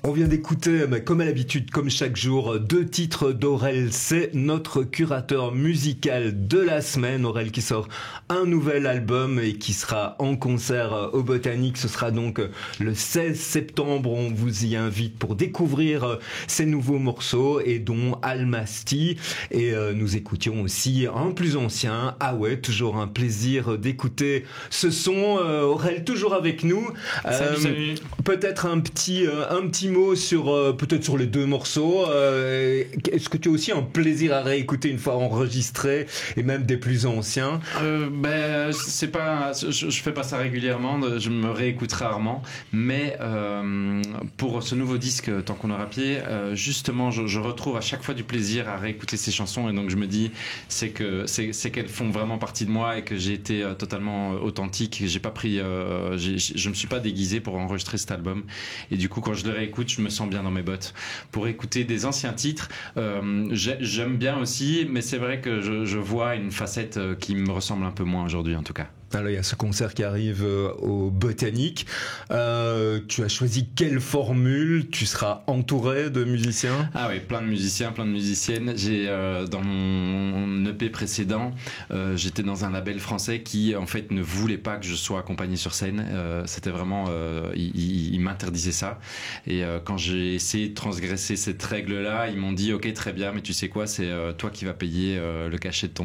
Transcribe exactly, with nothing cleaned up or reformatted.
On vient d'écouter, comme à l'habitude, comme chaque jour, deux titres d'Aurel. C'est notre curateur musical de la semaine. Aurel qui sort un nouvel album et qui sera en concert au Botanique. Ce sera donc le seize septembre. On vous y invite pour découvrir ces nouveaux morceaux et dont Almasty. Et nous écoutions aussi un plus ancien. Ah ouais, toujours un plaisir d'écouter ce son. Aurel toujours avec nous. Salut, euh, salut. Peut-être un petit, un petit mot sur euh, peut-être sur les deux morceaux. Euh, est-ce que tu as aussi un plaisir à réécouter une fois enregistré et même des plus anciens? euh, Ben c'est pas, je, je fais pas ça régulièrement. Je me réécoute rarement. Mais euh, pour ce nouveau disque, Tant qu'on aura pied, euh, justement, je, je retrouve à chaque fois du plaisir à réécouter ces chansons et donc je me dis c'est que c'est, c'est qu'elles font vraiment partie de moi et que j'ai été euh, totalement authentique. J'ai pas pris, euh, j'ai, je me suis pas déguisé pour enregistrer cet album et du coup quand je le réécoute, je me sens bien dans mes bottes. Pour écouter des anciens titres, euh, j'aime bien aussi, mais c'est vrai que je, je vois une facette qui me ressemble un peu moins aujourd'hui en tout cas. Alors, il y a ce concert qui arrive au Botanique. Euh, tu as choisi quelle formule? Tu seras entouré de musiciens? Ah oui, plein de musiciens, plein de musiciennes. J'ai euh, dans mon E P précédent, euh, j'étais dans un label français qui en fait ne voulait pas que je sois accompagné sur scène. Euh, c'était vraiment, euh, il, il m'interdisait ça. Et euh, quand j'ai essayé de transgresser cette règle-là, ils m'ont dit ok très bien, mais tu sais quoi, c'est euh, toi qui vas payer euh, le cachet de ton